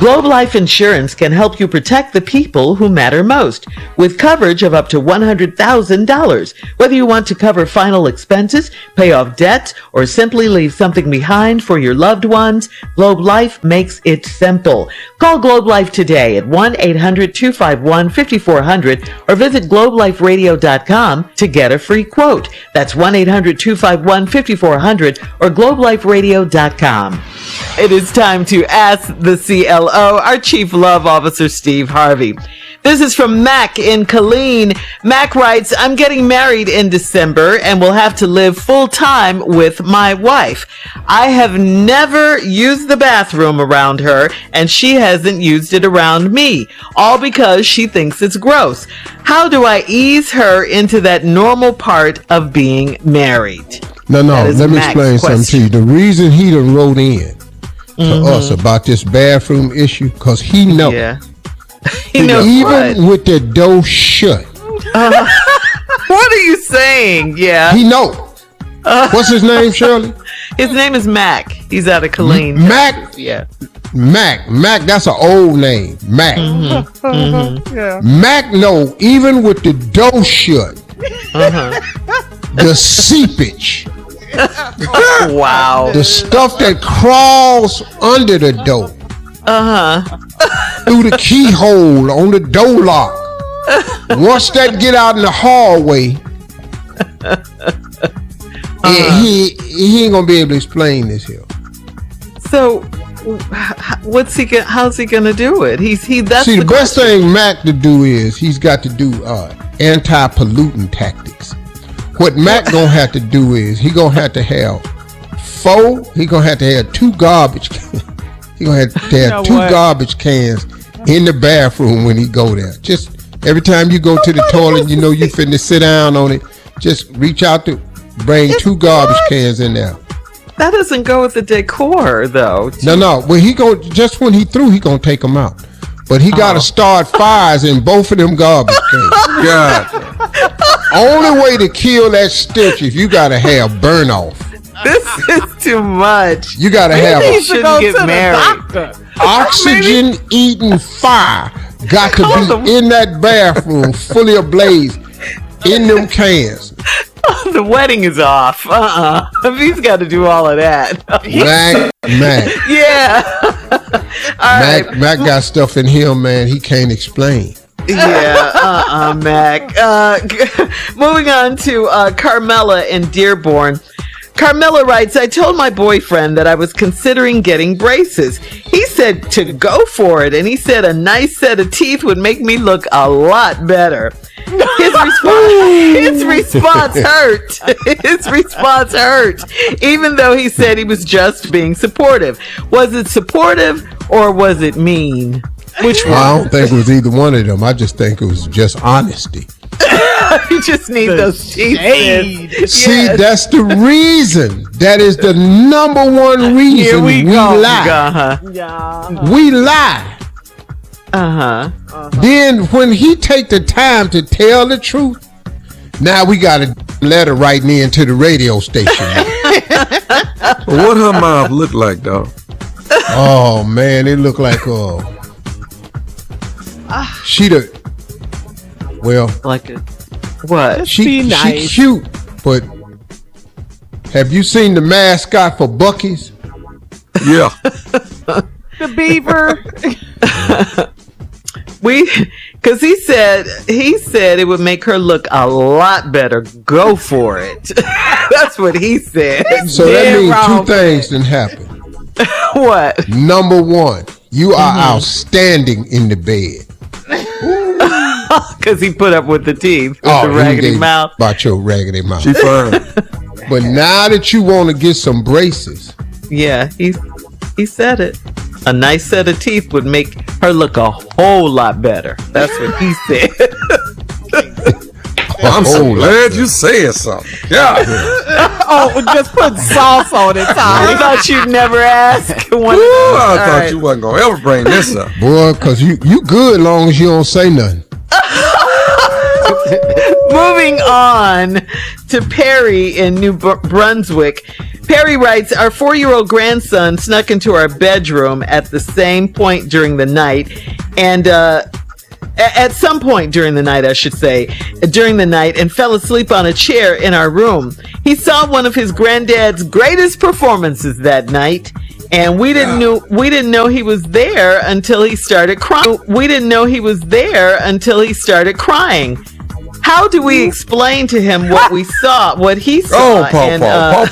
Globe Life Insurance can help you protect the people who matter most with coverage of up to $100,000. Whether you want to cover final expenses, pay off debts, or simply leave something behind for your loved ones, Globe Life makes it simple. Call Globe Life today at 1-800-251-5400 or visit globeliferadio.com to get a free quote. That's 1-800-251-5400 or globeliferadio.com. It is time to ask the CLO, our Chief Love Officer, Steve Harvey. This is from Mac in Killeen. Mac writes, I'm getting married in December and will have to live full time with my wife. I have never used the bathroom around her and she hasn't used it around me, all because she thinks it's gross. How do I ease her into that normal part of being married? No, let me explain something to you. The reason he done wrote in to us about this bathroom issue, because he knows. Yeah. He knows even with the door shut. What are you saying? Yeah. He knows. What's his name, Shirley? His name is Mac. He's out of Killeen. Mac? Yeah. Mac, that's an old name. Mac. Yeah. Mac know, even with the door shut, the seepage. Wow. The stuff that crawls under the door. Through the keyhole on the door lock. Once that get out in the hallway, he ain't gonna be able to explain this here. So, how's he gonna do it? That's the best thing Mac to do is he's got to do anti-pollutant tactics. What Mac gonna have to do is he gonna have to have two garbage cans. He gonna have to have two garbage cans in the bathroom when he go there. Just every time you go to the toilet, you know you finna sit down on it. Just reach out to bring two garbage cans in there. That doesn't go with the decor, though. No. When he through, he gonna take them out. But he gotta start fires in both of them garbage cans. God. Only way to kill that stench if you gotta have burn off. This is too much. You gotta have a shouldn't get married. Oxygen eating fire got to be in that bathroom fully ablaze in them cans. The wedding is off. He's got to do all of that. Mac. Yeah. Mac got stuff in him, man, he can't explain. Yeah, Mac. Moving on to Carmela in Dearborn. Carmela writes, I told my boyfriend that I was considering getting braces. He said to go for it, and he said a nice set of teeth would make me look a lot better. His response hurt. His response hurt, even though he said he was just being supportive. Was it supportive or was it mean? Which one? I don't think it was either one of them. I just think it was just honesty. You just need those teeth. See, that's the reason. That is the number one reason we lie. We lie. Then when he take the time to tell the truth, now we got a letter writing in to the radio station. What her mouth look like, though? Oh man, it look like she like a what? She cute, but have you seen the mascot for Buc-ee's? Yeah. The beaver. Because he said it would make her look a lot better. Go for it. That's what he said. So that means two things didn't happen. What? Number one, you are outstanding in the bed. Because he put up with the teeth, with the raggedy mouth. About your raggedy mouth. She fine. But now that you want to get some braces. Yeah, he said it. A nice set of teeth would make her look a whole lot better. That's what he said. I'm so glad you said something. Yeah. Just put sauce on it, Tom. I thought you'd never ask. I thought you wasn't going to ever bring this up. Boy, because you good long as you don't say nothing. Moving on to Perry in New Brunswick. Perry writes, our 4-year-old grandson snuck into our bedroom at the same point during the night, and at some point during the night, I should say, during the night, and fell asleep on a chair in our room. He saw one of his granddad's greatest performances that night, and we didn't know he was there until he started crying. How do we explain to him what we saw, what he saw? Oh, Paw.